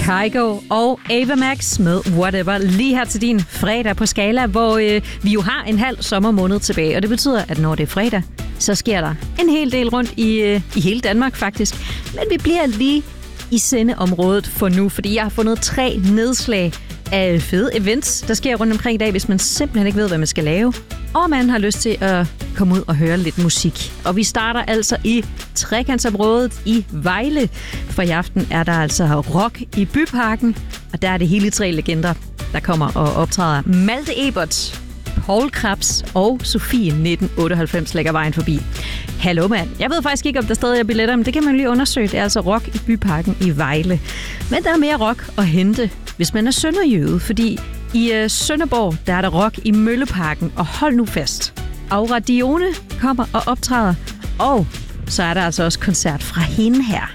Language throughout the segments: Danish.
Kygo og Ava Max med Whatever lige her til din fredag på Skala, hvor vi jo har en halv sommermåned tilbage, og det betyder, at når det er fredag, så sker der en hel del rundt i hele Danmark faktisk. Men vi bliver lige i sendeområdet for nu, fordi jeg har fundet 3 nedslag af fede events, der sker rundt omkring i dag, hvis man simpelthen ikke ved, hvad man skal lave, og man har lyst til at komme ud og høre lidt musik. Og vi starter altså i trekantsområdet i Vejle, for i aften er der altså rock i Byparken, og der er det hele 3 legender, der kommer og optræder. Malte Ebert, Paul Krebs og Sofie 1998 lægger vejen forbi. Hallo mand, jeg ved faktisk ikke, om der stadig er billetter, men det kan man lige undersøge. Det er altså rock i Byparken i Vejle. Men der er mere rock at hente, hvis man er sønderjyde, fordi i Sønderborg, der er der rock i Mølleparken, og hold nu fast. Aura Dione kommer og optræder, og så er der altså også koncert fra hende her.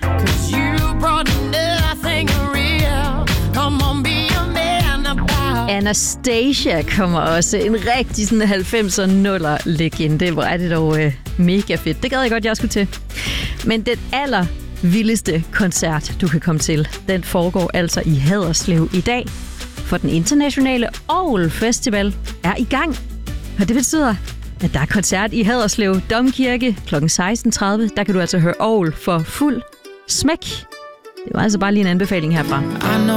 Anastasia kommer også. En rigtig sådan 90'er nuller legende. Hvor er det dog mega fedt. Det gad jeg godt, jeg skulle til. Men den allervildeste koncert, du kan komme til, den foregår altså i Haderslev i dag. For den internationale Orgel Festival er i gang. Og det betyder, at der er koncert i Haderslev Domkirke kl. 16.30. Der kan du altså høre orgel for fuld smæk. Det var altså bare lige en anbefaling herfra.